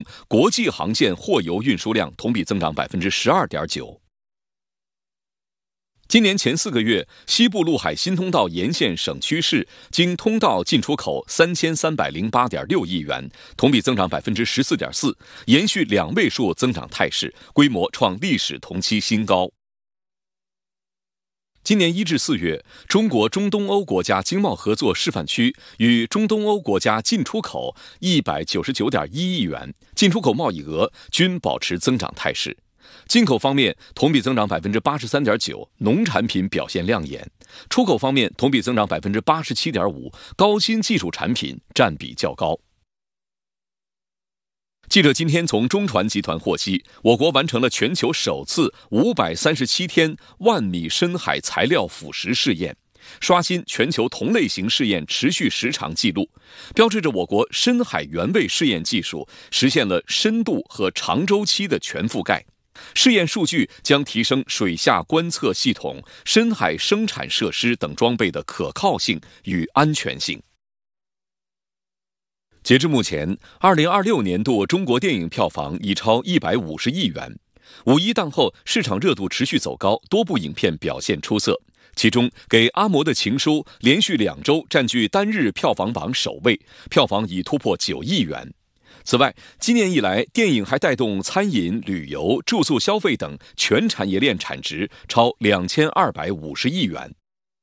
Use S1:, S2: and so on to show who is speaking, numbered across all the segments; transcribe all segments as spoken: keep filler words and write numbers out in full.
S1: 国际航线货邮运输量同比增长 百分之十二点九。今年前四个月，西部陆海新通道沿线省区市经通道进出口三千三百零八点六亿元，同比增长 百分之十四点四， 延续两位数增长态势，规模创历史同期新高。今年一至四月，中国中东欧国家经贸合作示范区与中东欧国家进出口一百九十九点一亿元，进出口贸易额均保持增长态势。进口方面同比增长 百分之八十三点九， 农产品表现亮眼；出口方面同比增长 百分之八十七点五， 高新技术产品占比较高。记者今天从中传集团获悉，我国完成了全球首次五百三十七天万米深海材料腐蚀试验，刷新全球同类型试验持续时长纪录，标志着我国深海原位试验技术实现了深度和长周期的全覆盖。试验数据将提升水下观测系统、深海生产设施等装备的可靠性与安全性。截至目前，二零二六年度中国电影票房已超一百五十亿元。五一档后，市场热度持续走高，多部影片表现出色。其中，《给阿嬷的情书》连续两周占据单日票房榜首位，票房已突破九亿元。此外，今年以来，电影还带动餐饮、旅游、住宿消费等全产业链产值超两千二百五十亿元。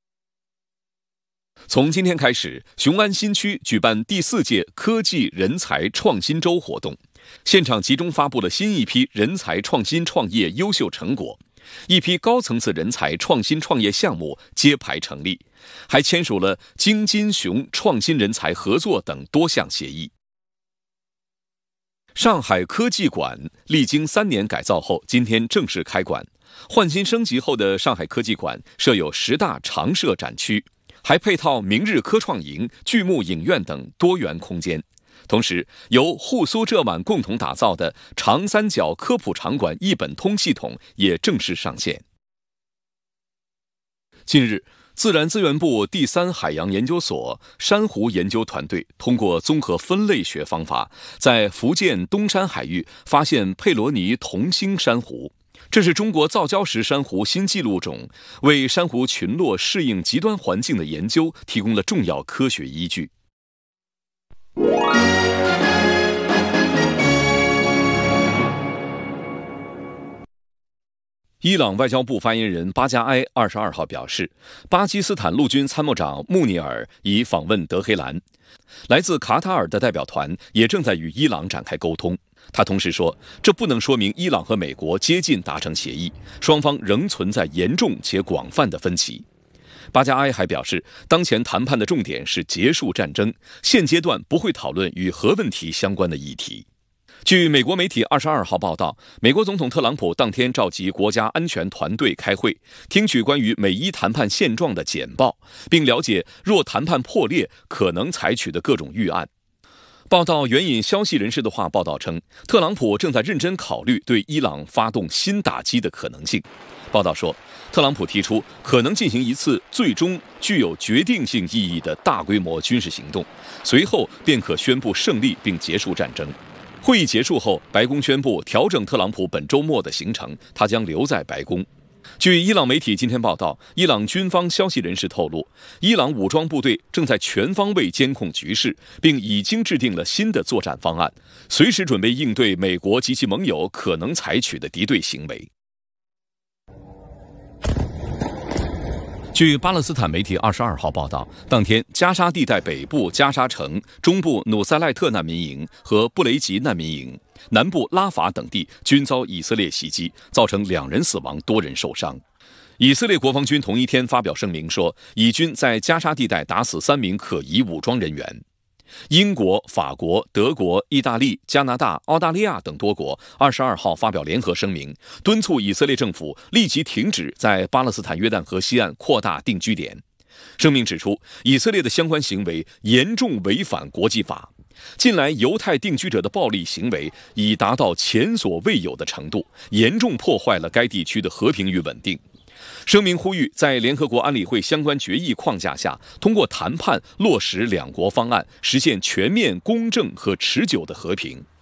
S1: 从今天开始，雄安新区举办第四届科技人才创新周活动，现场集中发布了新一批人才创新创业优秀成果，一批高层次人才创新创业项目揭牌成立，还签署了京津雄创新人才合作等多项协议。上海科技馆历经三年改造后，今天正式开馆。换新升级后的上海科技馆设有十大常设展区，还配套明日科创营、巨幕影院等多元空间。同时，由沪苏浙皖共同打造的长三角科普场馆一本通系统也正式上线。近日，自然资源部第三海洋研究所珊瑚研究团队通过综合分类学方法，在福建东山海域发现佩罗尼同星珊瑚，这是中国造礁石珊瑚新纪录种，为珊瑚群落适应极端环境的研究提供了重要科学依据。伊朗外交部发言人巴加埃二十二号表示，巴基斯坦陆军参谋长穆尼尔已访问德黑兰，来自卡塔尔的代表团也正在与伊朗展开沟通。他同时说，这不能说明伊朗和美国接近达成协议，双方仍存在严重且广泛的分歧。巴加埃还表示，当前谈判的重点是结束战争，现阶段不会讨论与核问题相关的议题。据美国媒体二十二号报道，美国总统特朗普当天召集国家安全团队开会，听取关于美伊谈判现状的简报，并了解若谈判破裂可能采取的各种预案。报道援引消息人士的话报道称，特朗普正在认真考虑对伊朗发动新打击的可能性。报道说，特朗普提出可能进行一次最终具有决定性意义的大规模军事行动，随后便可宣布胜利并结束战争。会议结束后，白宫宣布调整特朗普本周末的行程，他将留在白宫。据伊朗媒体今天报道，伊朗军方消息人士透露，伊朗武装部队正在全方位监控局势，并已经制定了新的作战方案，随时准备应对美国及其盟友可能采取的敌对行为。据巴勒斯坦媒体二十二号报道，当天加沙地带北部加沙城、中部努塞赖特难民营和布雷吉难民营、南部拉法等地均遭以色列袭击，造成两人死亡，多人受伤。以色列国防军同一天发表声明说，以军在加沙地带打死三名可疑武装人员。英国、法国、德国、意大利、加拿大、澳大利亚等多国二十二号发表联合声明，敦促以色列政府立即停止在巴勒斯坦约旦河西岸扩大定居点。声明指出，以色列的相关行为严重违反国际法，近来犹太定居者的暴力行为已达到前所未有的程度，严重破坏了该地区的和平与稳定。声明呼吁在联合国安理会相关决议框架下，通过谈判落实两国方案，实现全面、公正和持久的和平。